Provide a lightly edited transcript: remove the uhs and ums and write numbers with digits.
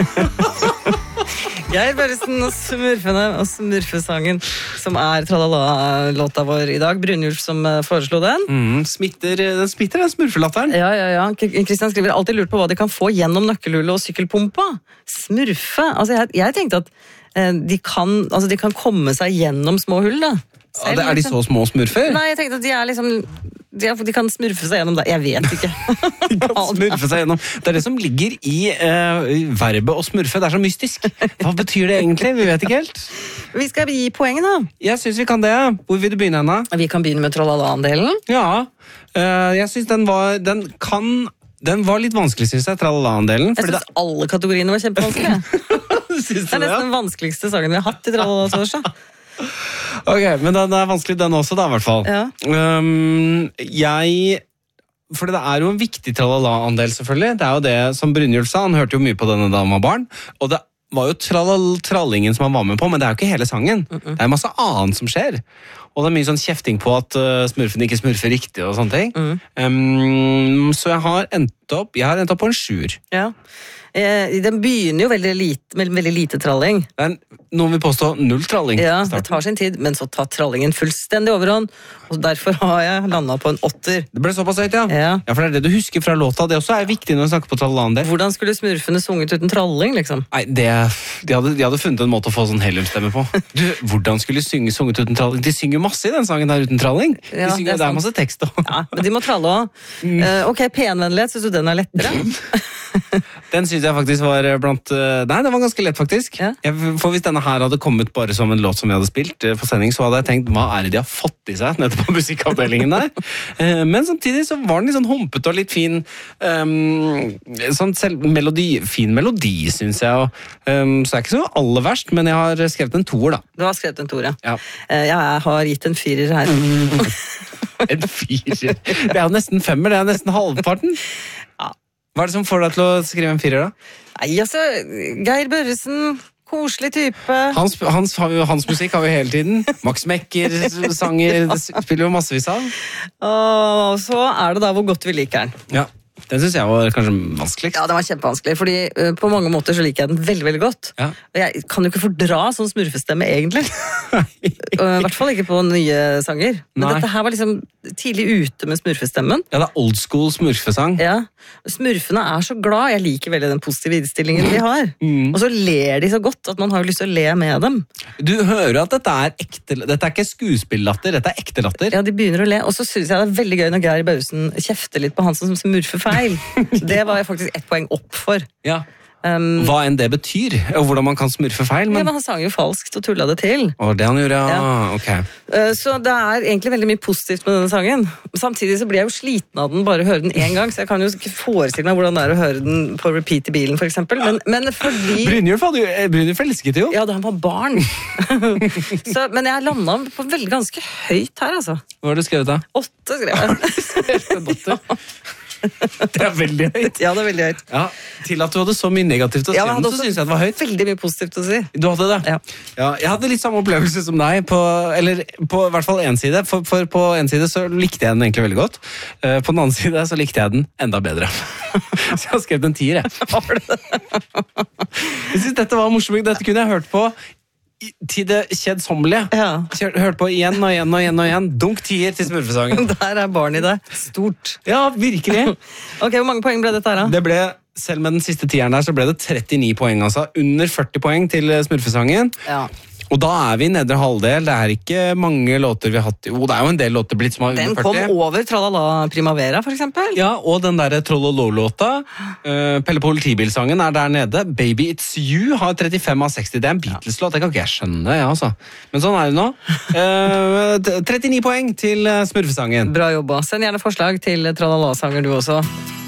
Geir Børresen og Smurfene og Smurfesangen, som Tralala-låta vår i dag. Brynjulf som foreslo den. Den smitter den smurfelatteren. Ja. Kristian skriver alltid lurt på hva de kan få gjennom nøkkelhullet og sykkelpumpa. Smurfe. Altså, jeg tenkte at de kan komme seg gjennom små hull, da. Selv, er de så små smurfer? Nei, jeg tenkte at de er liksom de kan smurfe seg gjennom det. Jeg vet ikke. De kan smurfe seg gjennom. Det det som ligger i verbet å smurfe. Det så mystisk. Hva betyr det egentlig? Vi vet ikke helt. Vi skal gi poengen, da. Jeg synes vi kan det. Hvor vil du begynne, Anna? Vi kan begynne med Tralala-andelen. Ja. Jeg synes den var litt vanskelig, synes jeg, Tralala-andelen. Jeg synes alle kategoriene var kjempevanskelige. Det nesten den vanskeligste sangen vi har hatt i Tralala-torsdag. Ok, men den vanskelig den også da, i hvert fall. Ja. For det jo en viktig tralala-andel, selvfølgelig. Det jo det som Brynjulf sa, han hørte jo mye på denne da han var barn, og det var jo trallingen som han var med på, men det jo ikke hele sangen. Det masse annet som skjer. Og det mye sånn kjefting på at smurfen ikke smurfer riktig og sånne ting. Så jeg har endt opp på en 7. Ja. Den begynner jo veldig lite tralling. Noen vil påstå 0 tralling. Ja, det tar sin tid, men så tar trallingen fullstendig overhånd, og derfor har jeg landet på en 8. Det ble såpass høyt, ja. Ja, for det det du husker fra låta. Det også viktig når vi snakker på tralala-andel. Hvordan skulle smurfene sunget uten tralling, liksom? Nei, de hadde funnet en måte å få sånn heliumstemme på. Hvordan skulle de sunget uten tralling? De synger masse i den sangen der uten tralling. Ja, det masse tekst også. Ja, men de må tralle også. Ok, penvennlighet, synes du den lettere? Den synes jeg faktisk var blant... Nei, den var ganske lett faktisk. Ja. For hvis denne her hadde kommet bare som en låt som vi hadde spilt på sending, så hadde jeg tenkt, hva det de har fått i seg nettopp på musikkavdelingen der? Men samtidig så var den litt sånn humpet og litt fin sånn fin melodi, synes jeg. Så det ikke så aller verst, men jeg har skrevet en 2, da. Du har skrevet en 2, ja. Jeg har gitt en 4 her. En 4? Det jo nesten 5, det nesten halvparten. Ja. Hva det som får deg til å skrive en 4, da? Nei, altså, Geir Børresen, koselig type. Hans musikk har vi hele tiden. Max Mekker, sanger, det spiller jo massevis av. Og så det da hvor godt vi liker den. Ja. Den synes jeg var kanskje vanskeligst. Ja, den var kjempevanskelig, fordi på mange måter så liker jeg den veldig, veldig godt. Ja. Og jeg kan jo ikke fordra sånn smurfestemme, egentlig. I hvert fall ikke på nye sanger. Men dette her var liksom tidlig ute med smurfestemmen. Ja, det old school smurfesang. Ja. Smurfene så glad. Jeg liker veldig den positive innstillingen de har. Og så ler de så godt at man har jo lyst til å le med dem. Du hører at dette ekte, dette ikke skuespillatter, dette ekte latter. Ja, de begynner å le. Og så synes jeg det veldig gøy når Geir Børresen kjefter litt på han som smurfer feil. Det var jeg faktisk 1 poeng opp for. Ja. Hva enn det betyr, og hvordan man kan smurfe feil. Men... Ja, men han sang jo falskt og tullet det til. Og det han gjorde, ja. Ok. Så det egentlig veldig mye positivt med denne sangen. Samtidig så blir jeg jo sliten av den bare å høre den en gang, så jeg kan jo ikke forestille meg hvordan det å høre den på repeat i bilen, for eksempel. Men fordi... Brynjulf elsket det jo. Ja, da han var barn. Men jeg landet på veldig ganske høyt her, altså. Hva har du skrevet da? 8 skrev jeg. Det veldig høyt. Ja, det veldig høyt. Ja, til at du hadde så mye negativt å si om, så synes jeg det var høyt. Veldig mye positivt å si. Du hadde det? Ja. Ja, jeg hadde litt samme opplevelse som deg, eller på i hvert fall en side. For på en side så likte jeg den egentlig veldig godt. På den andre side så likte jeg den enda bedre. Så jeg har skrevet en 10, jeg. Har du det? Jeg synes dette var morsomt. Dette kunne jeg hørt på til det kjedsommelige. Ja. Hørt på igjen og igjen og igjen og igjen. Dunk 10 til smurfesangen. Der barn i det. Stort. Ja, virkelig. Ok, hvor mange poeng ble dette her da? Det ble, selv med den siste 10-eren der, så ble det 39 poeng, altså. Under 40 poeng til smurfesangen. Ja. Og da vi i nedre halvdel. Det ikke mange låter vi har hatt. Jo, det jo en del låter blitt som har under 40. Den kom over Tralala Primavera, for eksempel. Ja, og den der Trollolo-låta. Pelle Politibil-sangen der nede. Baby It's You har 35 av 60. Det en Beatles-låt, det kan ikke jeg skjønne, ja, altså. Men sånn det nå. 39 poeng til smurfesangen. Bra jobba. Send gjerne forslag til Tralala-sanger du også.